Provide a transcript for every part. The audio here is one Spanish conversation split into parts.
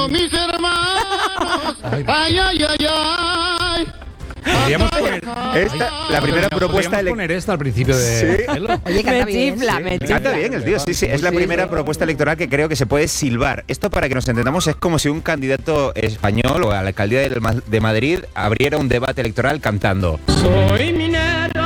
mis hermanos. Ay, ay, ay, ay. Podríamos poner la primera propuesta poner esta al principio de. Oye, canta bien. Canta bien el tío, sí. Es la primera propuesta electoral que creo que se puede silbar. Esto, para que nos entendamos, es como si un candidato español o a la alcaldía de Madrid abriera un debate electoral cantando. Soy minero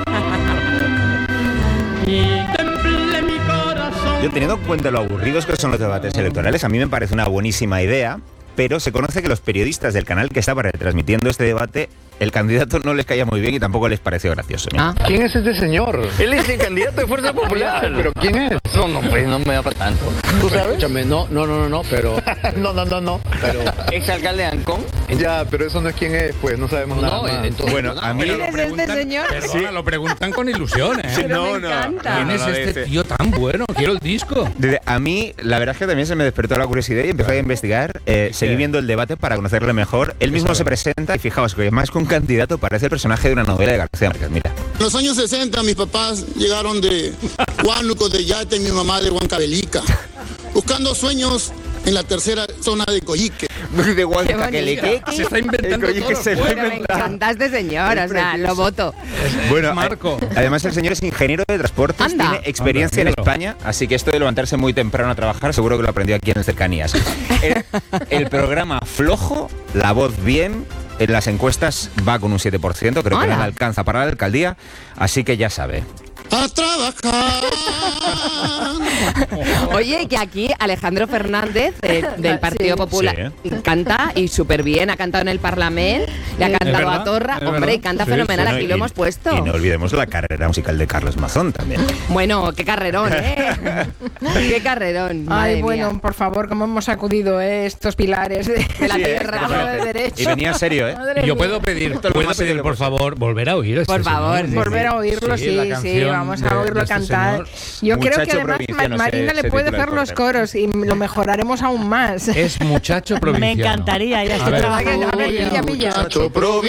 y temple mi corazón. Yo, teniendo en cuenta lo aburridos que son los debates electorales, a mí me parece una buenísima idea, pero se conoce que los periodistas del canal que estaba retransmitiendo este debate, el candidato no les caía muy bien y tampoco les pareció gracioso. ¿Quién es este señor? Él es el candidato de Fuerza Popular. ¿Pero quién es? No, pues no me da para tanto. ¿Tú sabes? Escúchame, no, pero... no, pero... Exalcalde de Ancón. Ya, pero eso no es quién es, pues, no sabemos nada más. Entonces, Bueno, a mí... ¿Quién es este señor? Perdona, lo preguntan con ilusión, ¿eh? Pero me encanta. ¿Quién es este tío tan bueno? Quiero el disco. A mí, la verdad es que también se me despertó la curiosidad y empecé a investigar. Seguí viendo el debate para conocerle mejor. Él mismo se presenta y fijaos que más que un candidato parece el personaje de una novela de García Márquez. Mira. En los años 60 mis papás llegaron de Huánuco, de Yate, y mi mamá de Huancavelica, buscando sueños en la tercera zona de Coyique. De Huancavelica. Se está inventando todo. Bueno, me encanta este señor, o sea, lo voto. Bueno, Marco. Además el señor es ingeniero de transportes, Anda. tiene experiencia en España, así que esto de levantarse muy temprano a trabajar seguro que lo aprendió aquí en el Cercanías. El programa flojo, la voz bien, en las encuestas va con un 7%, creo que no le alcanza para la alcaldía, así que ya sabe. A trabajar. Oye, que aquí Alejandro Fernández del Partido Popular canta y súper bien, ha cantado en el Parlamento, le ha cantado a Torra, hombre, y canta fenomenal, aquí lo hemos puesto. Y no olvidemos la carrera musical de Carlos Mazón también. Bueno, qué carrerón, ¿eh? Qué carrerón. Ay, bueno, por favor, cómo hemos sacudido estos pilares de la tierra de derecho. Y venía serio, ¿eh? Madre Y yo mía. puedo pedir, por favor, volver a oír este Por favor, señor. Volver a oírlo, Sí, la sí, canción vamos a oírlo de este cantar. señor. Yo creo que Muchacho además provinciano Marina se le puede titula hacer el los corte. coros y lo mejoraremos aún más. Es muchacho provinciano. Me encantaría, ya A estoy ver. trabajando. A ver, pilla. Muchacho